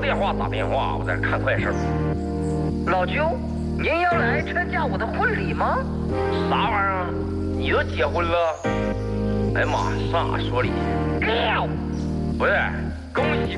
电话打电话，我在这看快事。 老舅，您要来参加我的婚礼吗？ 啥玩意儿？你都结婚了？哎呀妈，上哪说理？ 撂！ 不是，恭喜